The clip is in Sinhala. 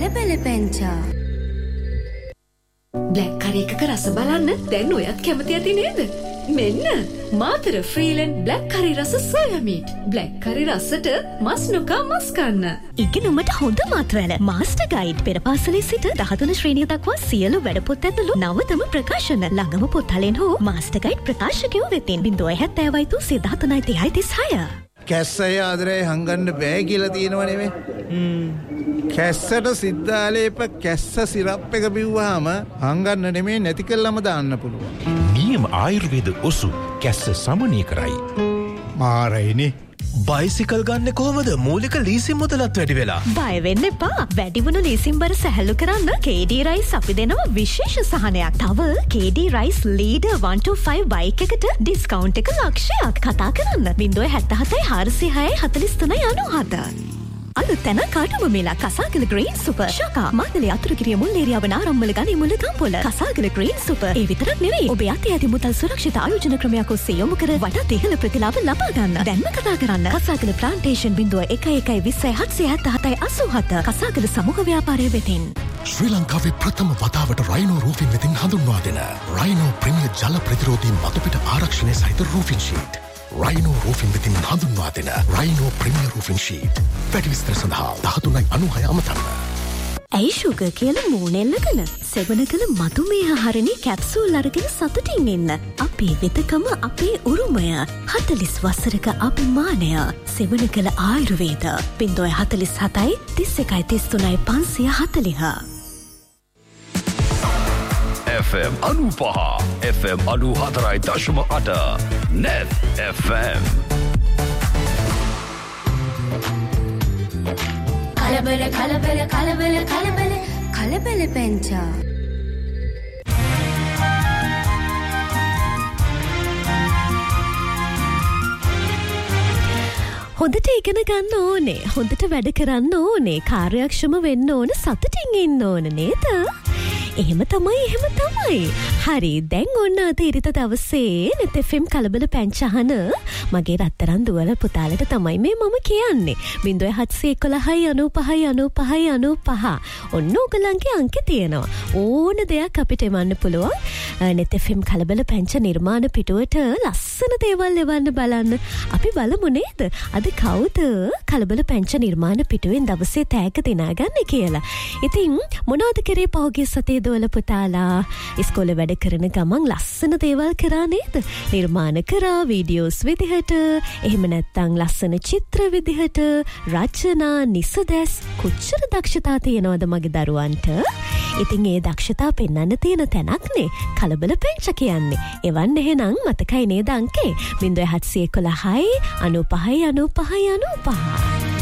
කලබල පැංචා. බ්ලැක් කරි එකක රස බලන්න දැන් ඔයත් කැමති ඇති නේද? මෙන්න මාතර ෆ්‍රීලන්ඩ් බ්ලැක් කරි රස සෝයා මීට්. බ්ලැක් කරි රසට මස් නොකා මස් කන්න. ඉගෙනුමට හොඳ මාත්‍රවල මාස්ටර් ගයිඩ් පෙරපාසලේ සිට 13 ශ්‍රේණිය දක්වා සියලු වැඩපොත් ඇතුළු නවතම ප්‍රකාශන ළඟම පොත්හලෙන් හෝ මාස්ටර් ගයිඩ් ප්‍රකාශකයෝ වෙතින් 070 13936. කැස්සය ආදරේ හංගන්න බෑ කියලා තියෙනව නෙමෙයි. කැස්සට සිද්ධාලේප කැස්ස සිරප් එක බිව්වහම හංගන්න නෙමෙයි නැති කළාම දාන්න පුළුවන්. නියම ආයුර්වේද ඔසු කැස්ස සමනය කරයි. මාරයිනේ. බයිසිකල් ගන්න කොහොමද? මූලික ලීසින් මුදලත් වැඩි වෙලා. බය වෙන්න එපා. වැඩි වුණු ලීසින් බර සැහැල්ලු කරන්න KD රයිස් අපි දෙනවා විශේෂ සහනයක්. තව KD රයිස් ලීඩර් 125 බයික් එකට ඩිස්කවුන්ට් එක ලක්ෂයක්. කතා කරන්න 077 406 43 97. අලුත් තැන කාටම මේලා කසාගල ග්‍රීන් සුපර් ශාකා මාතලේ අතුරුගිරිය මුල් ඒරියාව නාරම්මල ගනි මුල ගම්පොල කසාගල ග්‍රීන් සුපර් ඒ විතරක් නෙවෙයි ඔබ යටි ඇති මුදල් සුරක්ෂිත ආයෝජන ක්‍රමයක් ඔස්සේ යොමු කර වඩාත් ඉහළ ප්‍රතිලාභ ලබා ගන්න. දැන්ම කතා කරන්න කසාගල ප්ලාන්ටේෂන් 0112078787 කසාගල සමූහ ව්‍යාපාරය වෙතින්. ශ්‍රී ලංකාවේ ප්‍රථම වතාවට රයිනෝ රූෆින් වෙතින් හඳුන්වා දෙන රයිනෝ ප්‍රීමියර් ජල ප්‍රතිරෝධී මතුපිට ආරක්ෂණය සහිත රූෆින් ෂීට්. රයිනෝ රූෆින් වෙතින් හඳුන්වා දෙන රයිනෝ ප්‍රීමියර් රූෆින් ෂීට්. වැඩි විස්තර සඳහා 1396 අමතන්න. ඇයි ෂුගර් කියලා මූණෙල්ලගෙන සෙවන කළ මතුමේ ආහාරණි කැප්සූල් අරගෙන සතුටින් ඉන්න. අපේ වෙතකම අපේ උරුමය. 40 වසරක අභිමානය. සෙවන කළ ආයුර්වේද 047 31 33 540. FM 95 FM 94.8 Net FM කලබල කලබල කලබල කලබල කලබල පැංචා. හොඳට ඉගෙන ගන්න ඕනේ. හොඳට වැඩ කරන්න ඕනේ. කාර්යක්ෂම වෙන්න ඕන. සතුටින් ඉන්න ඕන නේද? එහෙම තමයි. හරි දැන් ඔන්න අද ඉරිත දවසේ net FM කලබල පැංචහන මගේ රත්තරන් දුවල පුතාලට තමයි මේ මම කියන්නේ 0711959595 ඔන්න ඔයගලන්ගේ අංකේ තියෙනවා ඕන දෙයක් අපිට එවන්න පුළුවන් net FM කලබල පැංච නිර්මාණ පිටුවට ලස්සන දේවල් එවන්න බලන්න අපි බලමු නේද අද කවුද කලබල පැංච නිර්මාණ පිටුවෙන් දවසේ තෑග්ග දිනාගන්නේ කියලා. ඉතින් මොනවද කරේ පහුගිය සතියේ දොල පුතාලා ඉස්කෝලේ වැඩ කරන ගමන් ලස්සන දේවල් කරා නේද? නිර්මාණ කරා වීඩියෝස් විදිහට, එහෙම නැත්නම් ලස්සන චිත්‍ර විදිහට, රචනා නිසදැස් කොච්චර දක්ෂතා තියෙනවද මගේ දරුවන්ට? ඉතින් ඒ දක්ෂතා පෙන්වන්න තියෙන තැනක්නේ කලබල පැංච කියන්නේ. එවන්න එහෙනම් මතකයි නේද අංකේ 0711 95 95 95